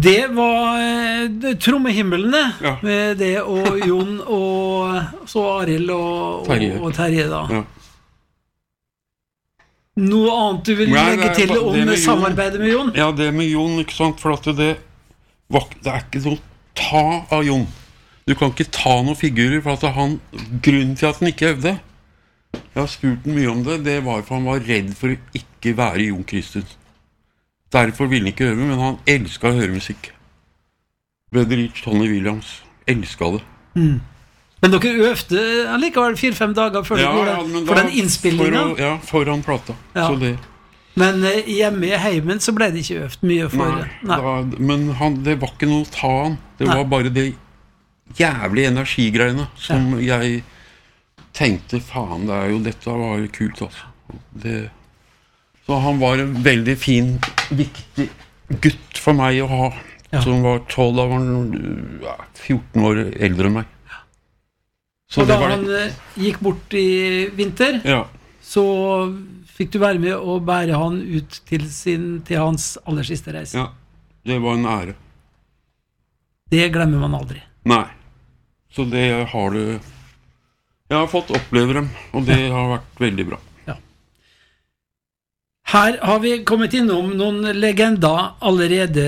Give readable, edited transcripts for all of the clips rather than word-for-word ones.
Det var trommehimmelene Ja. med det og Jon og så Arild og Terje da. Ja. Noe annet du vil legge til om samarbeidet med Jon? Ja, det med Jon, ikke sant, for at det ikke noe ta av Jon. Du kan ikke ta noen figurer, for at grunnen til at han ikke øvde, jeg har spurt han mye om det, det var for han var redd for å ikke være Jon Christensen. Derfor ville han ikke øve, men han elsket å høre musikk. Brother Rich, Tony Williams, elsket det. Men dere øvde allikevel 4-5 dager før for den innspillingen? For han prata. Ja. Så det. Men hjemme i heimen så ble det ikke øvd mye for... Men det var ikke noe å ta han. Det var bare det jævlige energigreiene som jeg tenkte, faen, dette var kult, altså. Så han var en veldig fin, viktig gutt for meg å ha, som var 12, da var han 14 år eldre enn meg. Så og da han gikk bort i vinter, så fikk du være med å bære han ut til hans aller siste reise. Ja, det var en ære. Det glemmer man aldri. Nei, så det har du... Jeg har fått oppleve dem, og det har vært veldig bra. Ja. Her har vi kommet innom noen legender allerede,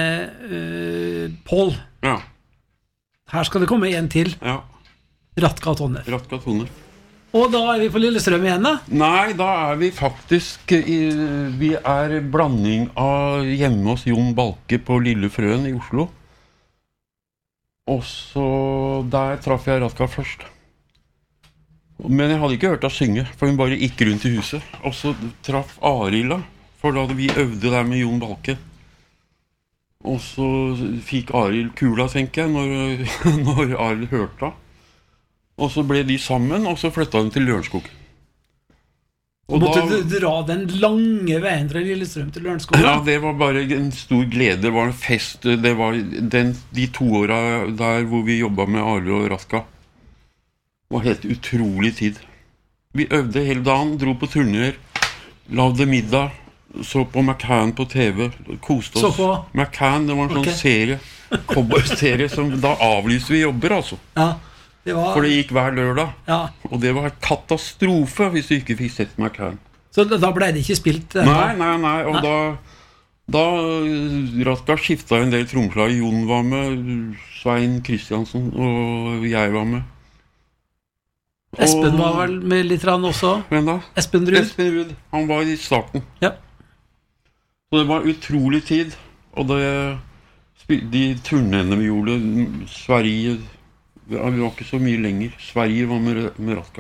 Paul. Ja. Her skal det komme en til. Ja. Ratka Tonner. Ratka Tonner. Og da vi på Lillestrøm igjen, da? Nei, da vi faktisk vi blanding av hjemme hos Jon Balke på Lille Frøen i Oslo. Og så der traff jeg Ratka først. Men jeg hadde ikke hørt henne synge, for hun bare gikk rundt i huset. Og så traff Arild da, for da vi øvde der med Jon Balke. Og så fikk Arild kula, tenker jeg, når Arild hørte henne. Og så ble de sammen, og så flyttet de til Lørenskog. Måtte du dra den lange veien fra Lillestrøm til Lørenskog? Ja, det var bare en stor glede, det var en fest. Det var de 2 årene der hvor vi jobbet med Arild og Ratka. Det var helt utrolig tid. Vi øvde hele dagen, dro på turnéer, lagde middag, så på McCann på TV, koste oss. Så på? McCann, det var en sånn serie, cowboy-serie, som da avlyste vi jobber, altså. Ja. For det gikk hver lørdag. Ja. Og det var katastrofe hvis du ikke fikk sett McCann. Så da ble det ikke spilt? Nei. Og da Ratka skiftet en del tromslag. Jon var med, Svein Kristiansen og jeg var med. Espen var vel med litt rann også? Hvem da? Espen Ruud. Espen Ruud, han var i starten. Ja. Så det var utrolig tid. Og de turnéene vi gjorde, Sverige... vi var ikke så mye lenger. Sverige var med Ratka.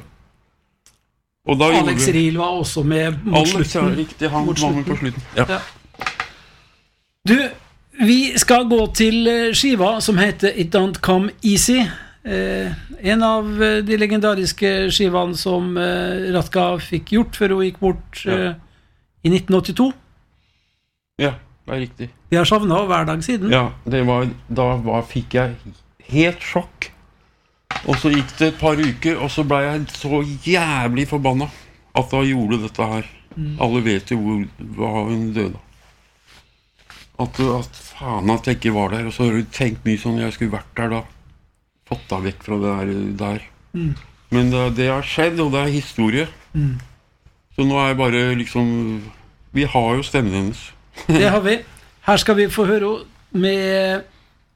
Alex Riel var også med mot slutten. Alex, riktig, han var med på slutten. Ja. Du, vi skal gå til skiva som heter It Don't Come Easy. En av de legendariske skivene som Ratka fikk gjort før hun gikk bort i 1982. Ja, det riktig. Vi har savnet hver dag siden. Ja, fikk jeg helt sjokk. Og så gikk det et par uker, og så ble jeg så jævlig forbannet at hun gjorde dette her. Alle vet jo hva hun døde. At faen at jeg ikke var der, og så har du tenkt mye sånn, jeg skulle vært der da. Fått deg vekk fra det der. Men det har skjedd, og det er historie. Så nå er bare liksom, vi har jo stemmen hennes. Det har vi. Her skal vi få høre med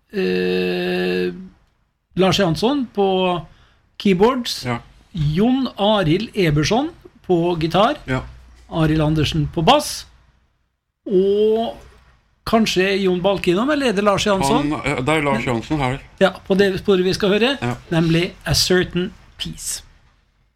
Lars Jansson på keyboards, Jon Arild Eberson på gitar, Arild Andersen på bass, og kanskje Jon Balke innom, eller er det Lars Jansson? Det er Lars Jansson her. Ja, på det sporet vi skal høre, nemlig A Certain Peace.